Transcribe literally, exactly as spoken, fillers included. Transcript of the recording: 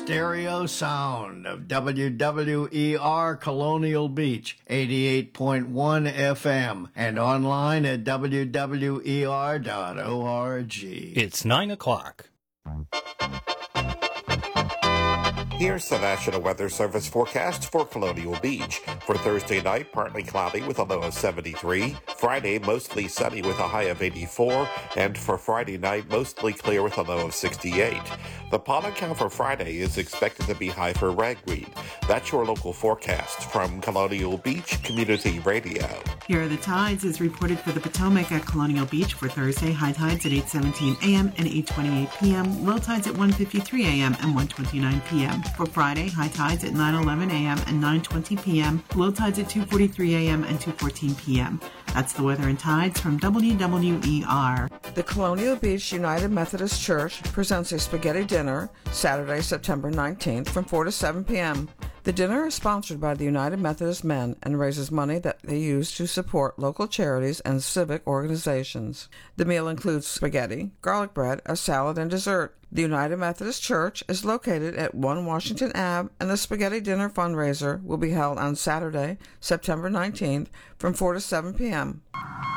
stereo sound of W W E R Colonial Beach, eighty-eight point one F M, and online at w w e r dot org. It's nine o'clock. Here's the National Weather Service forecast for Colonial Beach. For Thursday night, partly cloudy with a low of seventy-three. Friday, mostly sunny with a high of eighty-four. And for Friday night, mostly clear with a low of sixty-eight. The pollen count for Friday is expected to be high for ragweed. That's your local forecast from Colonial Beach Community Radio. Here are the tides as reported for the Potomac at Colonial Beach for Thursday. High tides at eight seventeen a.m. and eight twenty-eight p.m. Low tides at one fifty-three a.m. and one twenty-nine p.m. For Friday, high tides at nine eleven a.m. and nine twenty p.m. Low tides at two forty-three a.m. and two fourteen p.m. That's the weather and tides from W W E R. The Colonial Beach United Methodist Church presents a spaghetti dinner Saturday, September nineteenth from four to seven p.m. The dinner is sponsored by the United Methodist Men and raises money that they use to support local charities and civic organizations. The meal includes spaghetti, garlic bread, a salad, and dessert. The United Methodist Church is located at one Washington Avenue, and the Spaghetti Dinner fundraiser will be held on Saturday, September nineteenth from four to seven p.m.